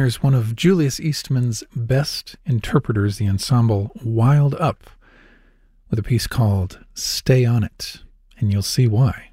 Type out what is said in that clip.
here's one of Julius Eastman's best interpreters, the ensemble Wild Up, with a piece called Stay On It, and you'll see why.